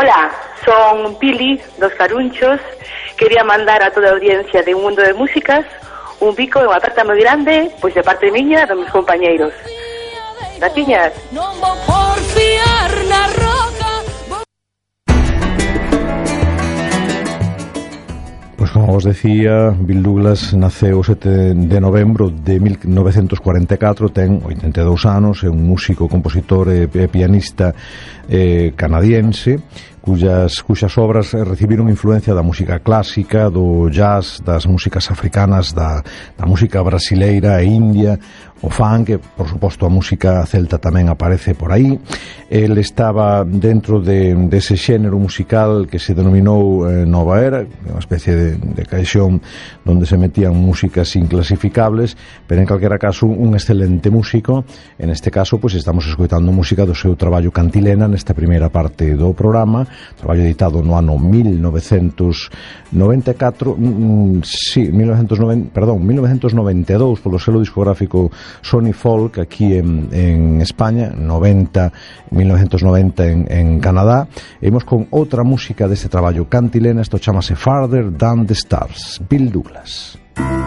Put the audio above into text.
Hola, son Pili dos Carunchos. Quería mandar a toda a audiencia de Un Mundo de Músicas un bico e unha aperta moi grande, pois de parte miña e dos meus compañeiros. Graciñas. Non vou porfiar na roca. Pois como vos decía, Bill Douglas naceu o 7 de novembro de 1944, ten 82 anos, é un músico, compositor e pianista canadiense, cuxas obras recibiron influencia da música clásica, do jazz, das músicas africanas, da música brasileira e india, o funk, e por suposto a música celta tamén aparece por aí. El estaba dentro dese xénero musical que se denominou Nova Era, unha especie de caixón donde se metían músicas inclasificables, pero en calquera caso un excelente músico. En este caso, pois estamos escoitando música do seu traballo Cantilena nesta primeira parte do programa, traballo editado no ano 1992 polo selo discográfico Sony Folk aquí en España, 1990 en Canadá. E imos con outra música deste traballo Cantilena, isto chamase Farther Than the Stars, Bill Douglas.